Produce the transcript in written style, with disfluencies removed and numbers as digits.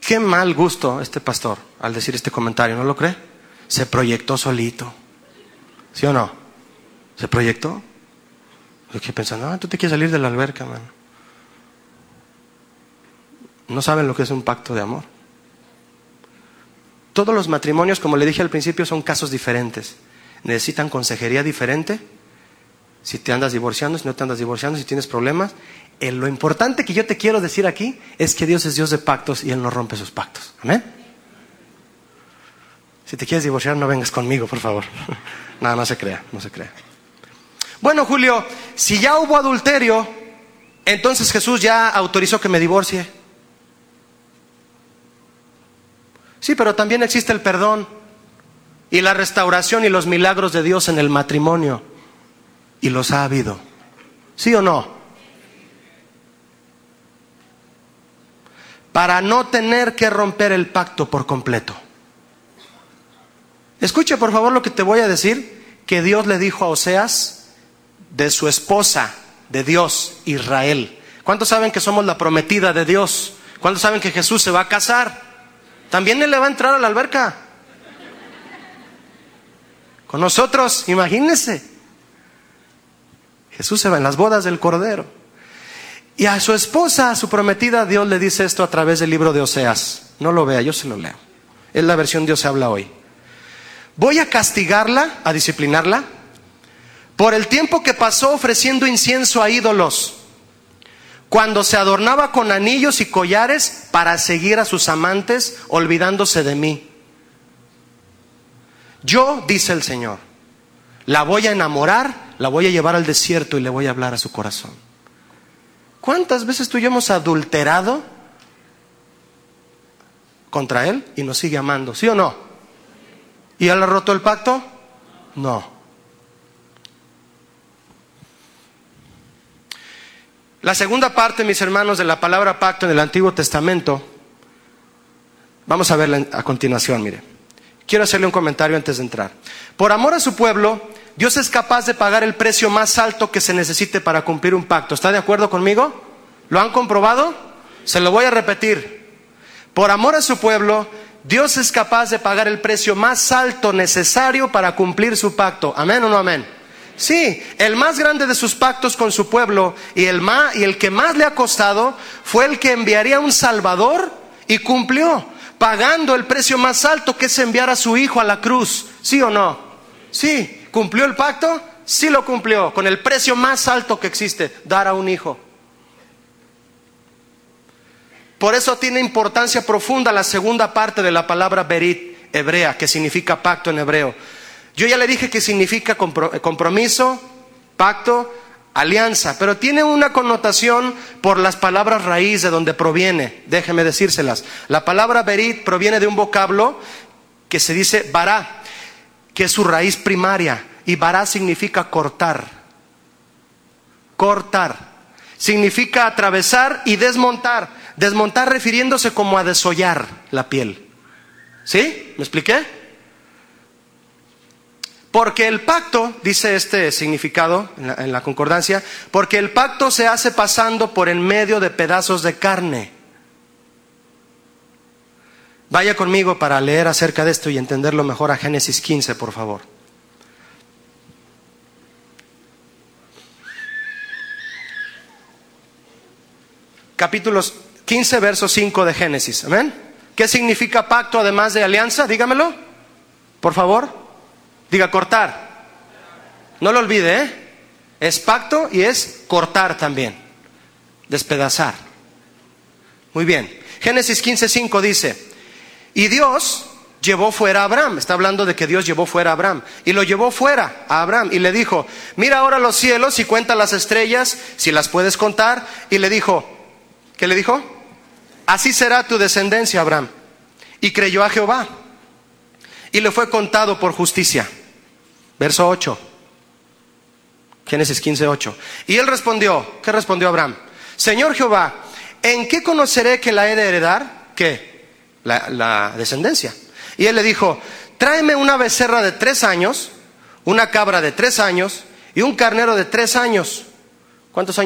Qué mal gusto este pastor al decir este comentario, ¿no lo cree? Se proyectó solito. ¿Sí o no? ¿Se proyectó? Yo quedé pensando, tú te quieres salir de la alberca, man. No saben lo que es un pacto de amor. Todos los matrimonios, como le dije al principio, son casos diferentes. Necesitan consejería diferente. Si te andas divorciando, si no te andas divorciando, si tienes problemas. Lo importante que yo te quiero decir aquí es que Dios es Dios de pactos y Él no rompe sus pactos. ¿Amén? Si te quieres divorciar, no vengas conmigo, por favor. Nada, no se crea, no se crea. Bueno, Julio, si ya hubo adulterio, entonces Jesús ya autorizó que me divorcie. Sí, pero también existe el perdón y la restauración y los milagros de Dios en el matrimonio. Y los ha habido. ¿Sí o no? Para no tener que romper el pacto por completo. Escuche por favor lo que te voy a decir, que Dios le dijo a Oseas de su esposa, de Dios, Israel. ¿Cuántos saben que somos la prometida de Dios? ¿Cuántos saben que Jesús se va a casar? También Él le va a entrar a la alberca. Con nosotros, imagínense. Jesús se va en las bodas del Cordero. Y a su esposa, a su prometida, Dios le dice esto a través del libro de Oseas. No lo vea, yo se lo leo. Es la versión Dios habla hoy. Voy a castigarla, a disciplinarla, por el tiempo que pasó ofreciendo incienso a ídolos, cuando se adornaba con anillos y collares para seguir a sus amantes, olvidándose de mí. Yo, dice el Señor, la voy a enamorar, la voy a llevar al desierto y le voy a hablar a su corazón. ¿Cuántas veces tú y yo hemos adulterado contra Él y nos sigue amando? ¿Sí o no? ¿Y Él ha roto el pacto? No. La segunda parte, mis hermanos, de la palabra pacto en el Antiguo Testamento, vamos a verla a continuación, mire. Quiero hacerle un comentario antes de entrar. Por amor a su pueblo, Dios es capaz de pagar el precio más alto que se necesite para cumplir un pacto. ¿Está de acuerdo conmigo? ¿Lo han comprobado? Se lo voy a repetir. Por amor a su pueblo, Dios es capaz de pagar el precio más alto necesario para cumplir su pacto. ¿Amén o no amén? Sí, el más grande de sus pactos con su pueblo y el que más le ha costado fue el que enviaría un Salvador, y cumplió, pagando el precio más alto, que es enviar a su Hijo a la cruz. ¿Sí o no? Sí. ¿Cumplió el pacto? Sí lo cumplió, con el precio más alto que existe, dar a un hijo. Por eso tiene importancia profunda la segunda parte de la palabra berit hebrea, que significa pacto en hebreo. Yo ya le dije que significa compromiso, pacto, alianza, pero tiene una connotación por las palabras raíz de donde proviene. Déjeme decírselas. La palabra berit proviene de un vocablo que se dice bará, que es su raíz primaria, y bará significa cortar. Cortar significa atravesar y desmontar. Desmontar refiriéndose como a desollar la piel. ¿Sí? ¿Me expliqué? Porque el pacto, dice este significado en la concordancia, porque el pacto se hace pasando por en medio de pedazos de carne. Vaya conmigo para leer acerca de esto y entenderlo mejor a Génesis 15, por favor. Capítulos 15, verso 5 de Génesis. ¿Amén? ¿Qué significa pacto además de alianza? Dígamelo, por favor. Diga cortar. No lo olvide, ¿eh? Es pacto y es cortar también. Despedazar. Muy bien. Génesis 15:5 dice: y Dios llevó fuera a Abraham. Está hablando de que Dios llevó fuera a Abraham. Y lo llevó fuera a Abraham y le dijo: mira ahora los cielos y cuenta las estrellas, si las puedes contar. Y le dijo, ¿qué le dijo? Así será tu descendencia, Abraham. Y creyó a Jehová, y le fue contado por justicia. Verso 8. Génesis 15:8. Y él respondió, ¿qué respondió Abraham? Señor Jehová, ¿en qué conoceré que la he de heredar? ¿Qué? La descendencia. Y él le dijo: tráeme una becerra de 3 años, una cabra de 3 años y un carnero de 3 años. ¿Cuántos años